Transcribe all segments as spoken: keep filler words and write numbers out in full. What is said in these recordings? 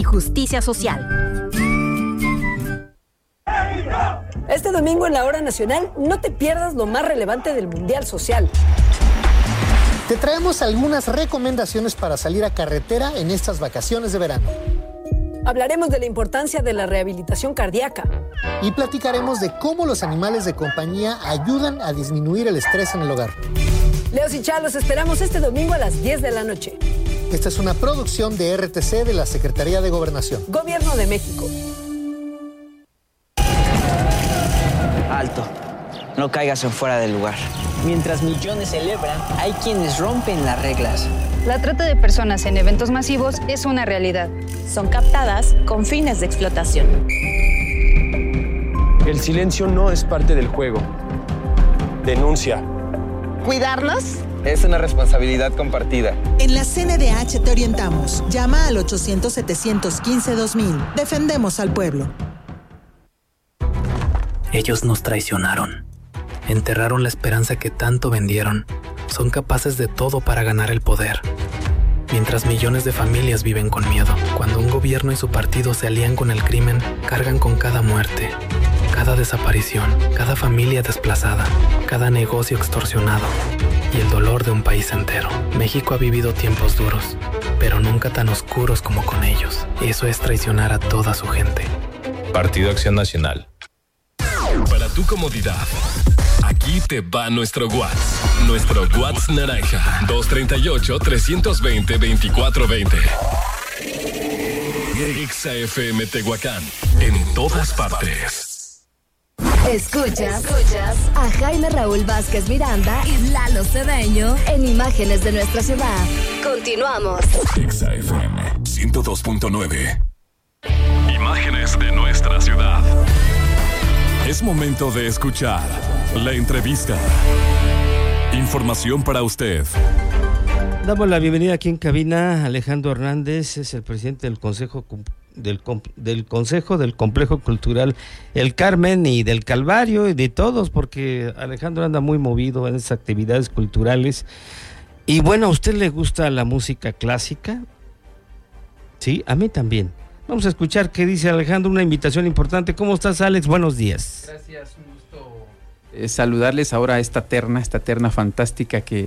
y justicia social. Este domingo en la Hora Nacional no te pierdas lo más relevante del Mundial Social. Te traemos algunas recomendaciones para salir a carretera en estas vacaciones de verano. Hablaremos de la importancia de la rehabilitación cardíaca. Y platicaremos de cómo los animales de compañía ayudan a disminuir el estrés en el hogar. Leos y Chá, los esperamos este domingo a las diez de la noche. Esta es una producción de R T C de la Secretaría de Gobernación. Gobierno de México. Alto. No caigas en fuera del lugar. Mientras millones celebran, hay quienes rompen las reglas. La trata de personas en eventos masivos es una realidad. Son captadas con fines de explotación. El silencio no es parte del juego. Denuncia. ¿Cuidarlos? Es una responsabilidad compartida. En la C N D H te orientamos. Llama al ochocientos, setecientos quince, dos mil. Defendemos al pueblo. Ellos nos traicionaron. Enterraron la esperanza que tanto vendieron. Son capaces de todo para ganar el poder. Mientras millones de familias viven con miedo. Cuando un gobierno y su partido se alían con el crimen, cargan con cada muerte, cada desaparición, cada familia desplazada, cada negocio extorsionado y el dolor de un país entero. México ha vivido tiempos duros, pero nunca tan oscuros como con ellos. Eso es traicionar a toda su gente. Partido Acción Nacional. Para tu comodidad, aquí te va nuestro WhatsApp. Nuestro WhatsApp naranja. dos tres ocho, tres dos cero, veinticuatro veinte. Exa F M Tehuacán. En todas partes. Escuchas, escuchas a Jaime Raúl Vázquez Miranda y Lalo Cedeño en Imágenes de Nuestra Ciudad. Continuamos. Exa F M ciento dos punto nueve. Imágenes de nuestra ciudad. Es momento de escuchar la entrevista. Información para usted. Damos la bienvenida aquí en cabina a Alejandro Hernández, es el presidente del Consejo del, del Consejo del Complejo Cultural El Carmen y del Calvario y de todos, porque Alejandro anda muy movido en esas actividades culturales. Y bueno, ¿a usted le gusta la música clásica? Sí, a mí también. Vamos a escuchar qué dice Alejandro, una invitación importante. ¿Cómo estás, Alex? Buenos días. Gracias, un gusto eh, saludarles ahora a esta terna, esta terna fantástica que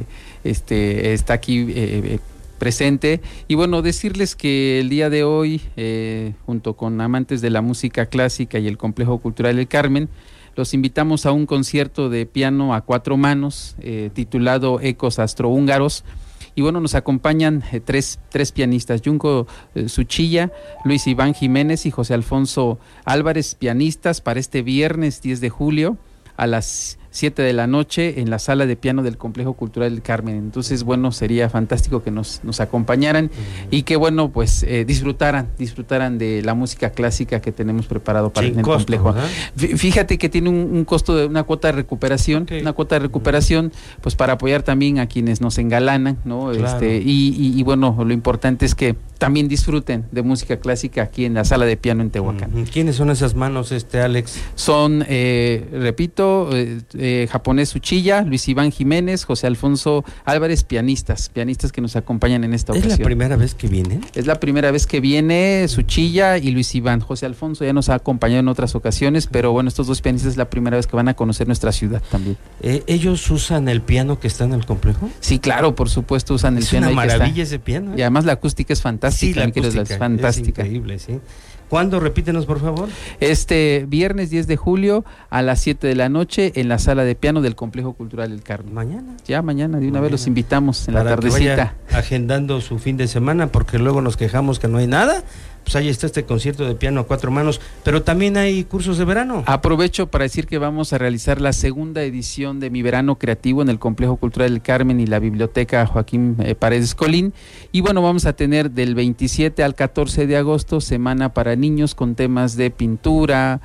este, está aquí eh, presente. Y bueno, decirles que el día de hoy, eh, junto con amantes de la música clásica y el Complejo Cultural El Carmen, los invitamos a un concierto de piano a cuatro manos, eh, titulado Ecos Astrohúngaros. Y bueno, nos acompañan eh, tres, tres pianistas, Junko eh, Suchilla, Luis Iván Jiménez y José Alfonso Álvarez, pianistas, para este viernes diez de julio a las siete de la noche en la sala de piano del Complejo Cultural del Carmen. Entonces, bueno, sería fantástico que nos, nos acompañaran uh-huh. y que, bueno, pues eh, disfrutaran, disfrutaran de la música clásica que tenemos preparado para Sin el costo, complejo. ¿verdad? Fíjate que tiene un, un costo de una cuota de recuperación, okay. una cuota de recuperación, pues para apoyar también a quienes nos engalanan, ¿no? Claro. Este, y, y, y bueno, lo importante es que también disfruten de música clásica aquí en la sala de piano en Tehuacán. Uh-huh. ¿Quiénes son esas manos, este Alex? Son, eh, repito, eh, eh, japonés Suchilla, Luis Iván Jiménez, José Alfonso Álvarez, pianistas, pianistas que nos acompañan en esta ocasión. ¿Es la primera vez que viene? Es la primera vez que viene Suchilla y Luis Iván. José Alfonso ya nos ha acompañado en otras ocasiones, pero bueno, estos dos pianistas es la primera vez que van a conocer nuestra ciudad también. Eh, ¿Ellos usan el piano que está en el complejo? Sí, claro, por supuesto usan el es piano. Es una maravilla ese piano. Y además la acústica es fantástica. Sí, la acústica es fantástica. Es increíble, sí. ¿Cuándo? Repítenos, por favor. Este viernes diez de julio a las siete de la noche en la sala de piano del Complejo Cultural El Carmen. ¿Mañana? Ya, mañana, de una mañana. vez los invitamos en Para la tardecita. Que vaya agendando su fin de semana, porque luego nos quejamos que no hay nada. Pues ahí está este concierto de piano a cuatro manos, pero también hay cursos de verano. Aprovecho para decir que vamos a realizar la segunda edición de Mi Verano Creativo en el Complejo Cultural del Carmen y la Biblioteca Joaquín eh, Paredes Colín. Y bueno, vamos a tener del veintisiete al catorce de agosto semana para niños con temas de pintura,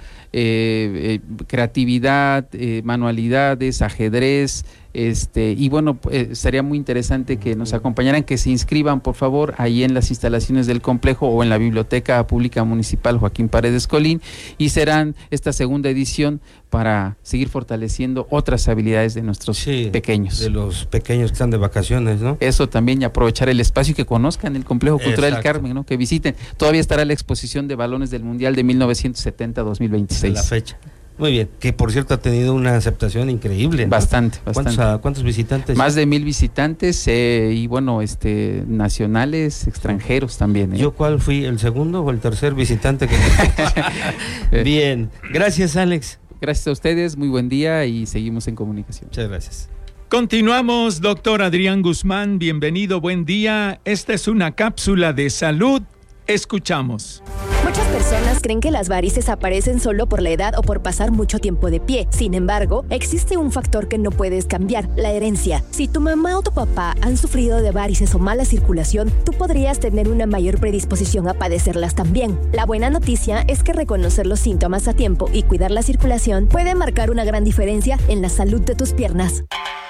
eh, eh, creatividad, eh, manualidades, ajedrez. Este, y bueno, eh, sería muy interesante que nos acompañaran, que se inscriban por favor ahí en las instalaciones del complejo o en la Biblioteca Pública Municipal Joaquín Paredes Colín, y serán esta segunda edición para seguir fortaleciendo otras habilidades de nuestros sí, pequeños. De los pequeños que están de vacaciones, ¿no? Eso también, y aprovechar el espacio y que conozcan el Complejo Cultural del Carmen, ¿no? Que visiten. Todavía estará la exposición de balones del Mundial de mil novecientos setenta a dos mil veintiséis. La fecha. Muy bien, que por cierto ha tenido una aceptación increíble, ¿no? Bastante, bastante. ¿Cuántos, ¿Cuántos visitantes? Más de mil visitantes eh, y bueno, este nacionales, extranjeros también. ¿eh? ¿Yo cuál fui? ¿El segundo o el tercer visitante? Que... Bien, gracias Alex. Gracias a ustedes, muy buen día y seguimos en comunicación. Muchas gracias. Continuamos, doctor Adrián Guzmán, bienvenido, buen día. Esta es una cápsula de salud. Escuchamos. Muchas personas creen que las varices aparecen solo por la edad o por pasar mucho tiempo de pie. Sin embargo, existe un factor que no puedes cambiar, la herencia. Si tu mamá o tu papá han sufrido de varices o mala circulación, tú podrías tener una mayor predisposición a padecerlas también. La buena noticia es que reconocer los síntomas a tiempo y cuidar la circulación puede marcar una gran diferencia en la salud de tus piernas.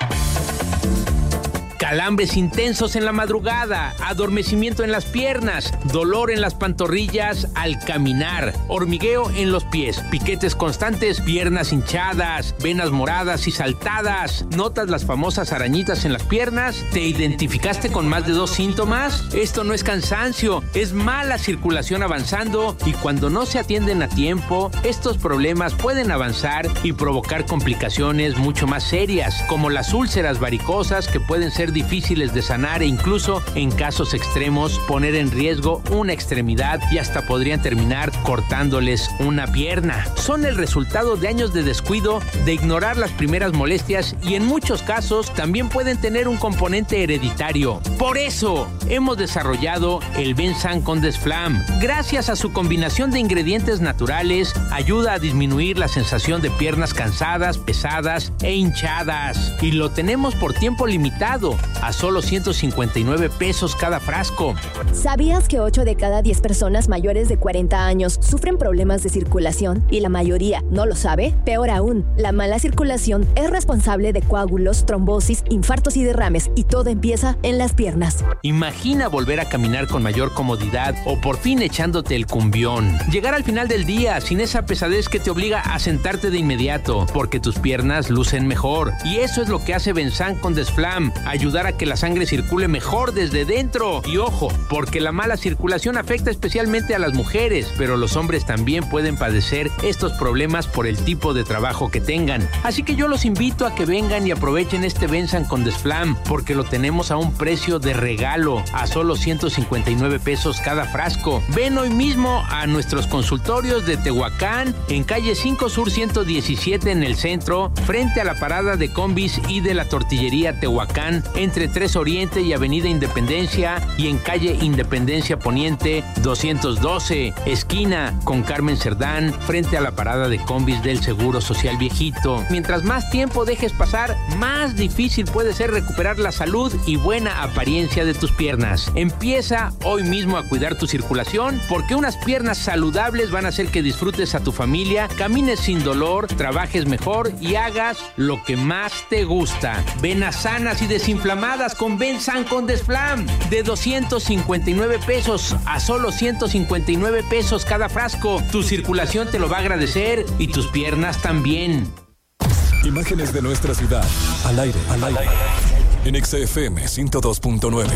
Calambres intensos en la madrugada, adormecimiento en las piernas, dolor en las pantorrillas al caminar, hormigueo en los pies, piquetes constantes, piernas hinchadas, venas moradas y saltadas. ¿Notas las famosas arañitas en las piernas? ¿Te identificaste con más de dos síntomas? Esto no es cansancio, es mala circulación avanzando y cuando no se atienden a tiempo, estos problemas pueden avanzar y provocar complicaciones mucho más serias, como las úlceras varicosas que pueden ser difíciles de sanar e incluso, en casos extremos, poner en riesgo una extremidad y hasta podrían terminar cortándoles una pierna. Son el resultado de años de descuido, de ignorar las primeras molestias y en muchos casos también pueden tener un componente hereditario. Por eso, hemos desarrollado el Bensan con Desflam. Gracias a su combinación de ingredientes naturales, ayuda a disminuir la sensación de piernas cansadas, pesadas e hinchadas. Y lo tenemos por tiempo limitado, a solo ciento cincuenta y nueve pesos cada frasco. ¿Sabías que ocho de cada diez personas mayores de cuarenta años sufren problemas de circulación y la mayoría no lo sabe? Peor aún, la mala circulación es responsable de coágulos, trombosis, infartos y derrames, y todo empieza en las piernas. Imagina volver a caminar con mayor comodidad o por fin echándote el cumbión. Llegar al final del día sin esa pesadez que te obliga a sentarte de inmediato, porque tus piernas lucen mejor. Y eso es lo que hace Bensan con Desflam, ayudar a que la sangre circule mejor desde dentro. Y ojo, porque la mala circulación afecta especialmente a las mujeres, pero los hombres también pueden padecer estos problemas por el tipo de trabajo que tengan. Así que yo los invito a que vengan y aprovechen este Bensan con Desflam, porque lo tenemos a un precio de regalo, a solo ciento cincuenta y nueve pesos cada frasco. Ven hoy mismo a nuestros consultorios de Tehuacán, en calle cinco Sur ciento diecisiete en el centro, frente a la parada de combis y de la tortillería Tehuacán, entre tres Oriente y Avenida Independencia, y en calle Independencia Poniente doscientos doce, esquina con Carmen Cerdán, frente a la parada de combis del Seguro Social Viejito. Mientras más tiempo dejes pasar, más difícil puede ser recuperar la salud y buena apariencia de tus piernas. Empieza hoy mismo a cuidar tu circulación, porque unas piernas saludables van a hacer que disfrutes a tu familia, camines sin dolor, trabajes mejor y hagas lo que más te gusta. Venas sanas y desinflamadas con Bensan con Desflam, de doscientos cincuenta y nueve pesos a solo ciento cincuenta y nueve pesos cada frasco. Tu circulación te lo va a agradecer y tus piernas también. Imágenes de nuestra ciudad, al aire, al aire, en Exa F M ciento dos punto nueve.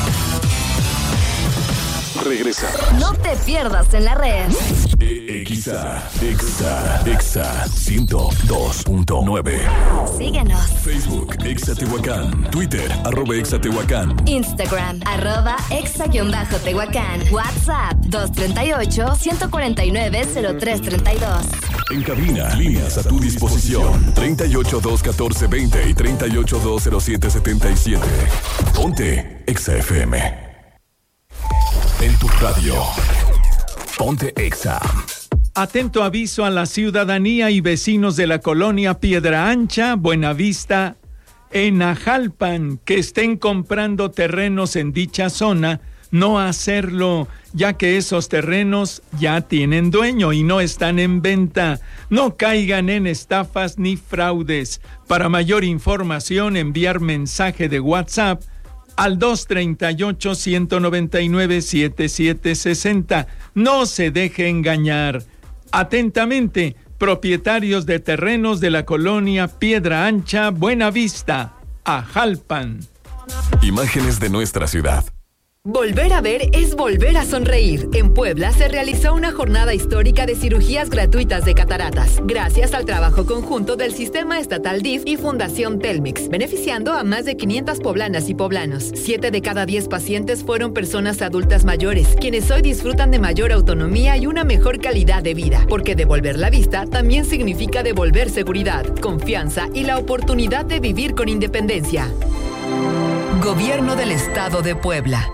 Regresa. No te pierdas en la red. Exa, Exa, Exa ciento dos punto nueve. Síguenos. Facebook, Exa Tehuacán. Twitter, arroba Exa Tehuacán. Instagram, arroba Exa-Tehuacán. WhatsApp, dos tres ocho, uno cuatro nueve, cero tres tres dos. En cabina, líneas a tu disposición. treinta y ocho, dos catorce, veinte y treinta y ocho, dos cero siete, setenta y siete. Ponte Exa F M. En tu radio. Ponte Exa. Atento aviso a la ciudadanía y vecinos de la colonia Piedra Ancha, Buenavista, en Ajalpan, que estén comprando terrenos en dicha zona, no hacerlo, ya que esos terrenos ya tienen dueño y no están en venta. No caigan en estafas ni fraudes. Para mayor información, enviar mensaje de WhatsApp al dos tres ocho, uno nueve nueve, siete siete seis cero. No se deje engañar. Atentamente, propietarios de terrenos de la colonia Piedra Ancha, Buenavista, Ajalpan. Imágenes de nuestra ciudad. Volver a ver es volver a sonreír. En Puebla se realizó una jornada histórica de cirugías gratuitas de cataratas, gracias al trabajo conjunto del Sistema Estatal D I F y Fundación Telmex, beneficiando a más de quinientas poblanas y poblanos. Siete de cada diez pacientes fueron personas adultas mayores, quienes hoy disfrutan de mayor autonomía y una mejor calidad de vida, porque devolver la vista también significa devolver seguridad, confianza y la oportunidad de vivir con independencia. Gobierno del Estado de Puebla.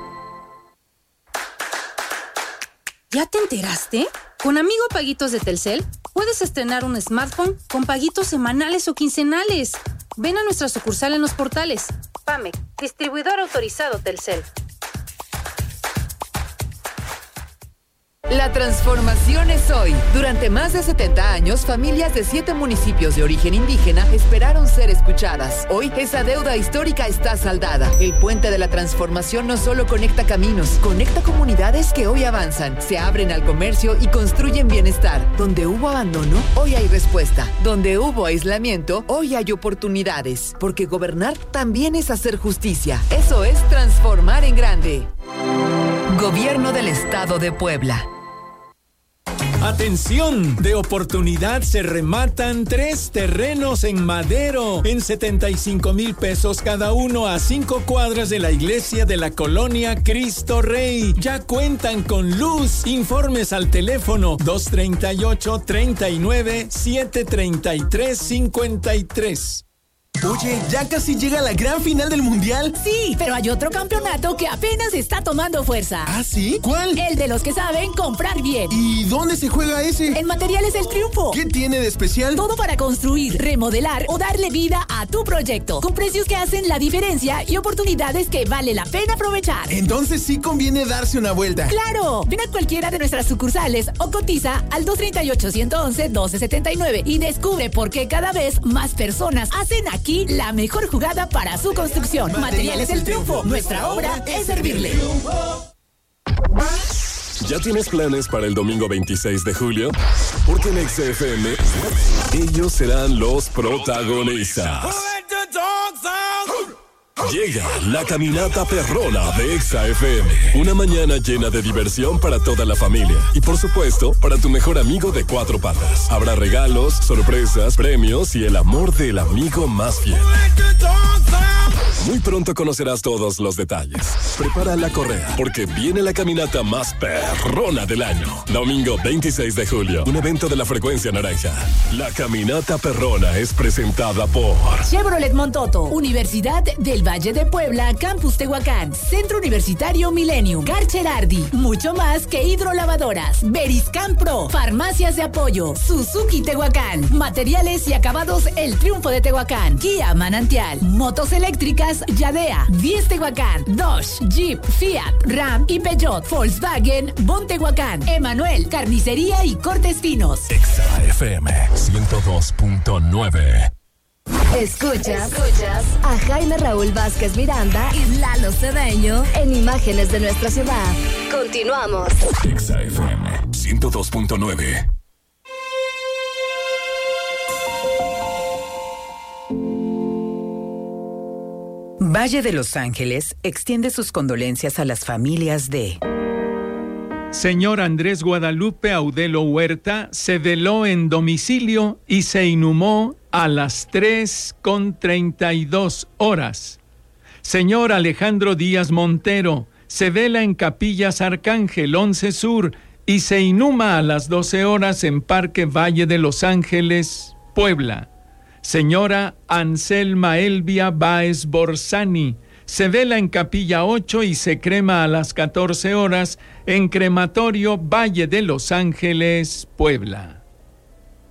¿Ya te enteraste? Con Amigo Paguitos de Telcel, puedes estrenar un smartphone con paguitos semanales o quincenales. Ven a nuestra sucursal en los portales. PAMEC, distribuidor autorizado Telcel. La transformación es hoy. Durante más de setenta años, familias de siete municipios de origen indígena esperaron ser escuchadas. Hoy, esa deuda histórica está saldada. El puente de la transformación no solo conecta caminos, conecta comunidades que hoy avanzan, se abren al comercio y construyen bienestar. Donde hubo abandono, hoy hay respuesta. Donde hubo aislamiento, hoy hay oportunidades. Porque gobernar también es hacer justicia. Eso es transformar en grande. Gobierno del Estado de Puebla. ¡Atención! De oportunidad se rematan tres terrenos en Madero en setenta y cinco mil pesos cada uno a cinco cuadras de la iglesia de la colonia Cristo Rey. Ya cuentan con luz. Informes al teléfono dos treinta y ocho, treinta y nueve, siete treinta y tres, cincuenta y tres. Oye, ¿ya casi llega la gran final del Mundial? Sí, pero hay otro campeonato que apenas está tomando fuerza. ¿Ah, sí? ¿Cuál? El de los que saben comprar bien. ¿Y dónde se juega ese? En Materiales El Triunfo. ¿Qué tiene de especial? Todo para construir, remodelar o darle vida a tu proyecto. Con precios que hacen la diferencia y oportunidades que vale la pena aprovechar. Entonces sí conviene darse una vuelta. ¡Claro! Ven a cualquiera de nuestras sucursales o cotiza al dos treinta y ocho, uno once, doce setenta y nueve y descubre por qué cada vez más personas hacen aquí la mejor jugada para su construcción. Materiales El Triunfo. Nuestra obra es servirle. ¿Ya tienes planes para el domingo veintiséis de julio? Porque en X F M ellos serán los protagonistas. Llega la caminata perrona de X F M. Una mañana llena de diversión para toda la familia. Y por supuesto, para tu mejor amigo de cuatro patas. Habrá regalos, sorpresas, premios y el amor del amigo más fiel. Muy pronto conocerás todos los detalles. Prepara la correa, porque viene la caminata más perrona del año. Domingo veintiséis de julio, un evento de la Frecuencia Naranja. La caminata perrona es presentada por Chevrolet Montoto, Universidad del Valle de Puebla, Campus Tehuacán, Centro Universitario Millennium, Garcherardi, mucho más que hidrolavadoras, Beriscan Pro, Farmacias de Apoyo, Suzuki Tehuacán, Materiales y Acabados El Triunfo de Tehuacán, Kia Manantial, Motos Eléctricas Yadea, diez Tehuacán, Dodge, Jeep, Fiat, Ram y Peugeot, Volkswagen, Bon Tehuacán, Emanuel, Carnicería y Cortes Finos. X F M ciento dos punto nueve. Escuchas, escuchas a Jaime Raúl Vázquez Miranda y Lalo Cedeño en Imágenes de nuestra ciudad. Continuamos. X F M ciento dos punto nueve. Valle de Los Ángeles extiende sus condolencias a las familias de... Señor Andrés Guadalupe Audelo Huerta se veló en domicilio y se inhumó a las tres con treinta y dos horas. Señor Alejandro Díaz Montero se vela en Capillas Arcángel once Sur y se inhuma a las doce horas en Parque Valle de Los Ángeles, Puebla. Señora Anselma Elvia Báez Borsani se vela en Capilla ocho y se crema a las catorce horas en Crematorio Valle de Los Ángeles, Puebla.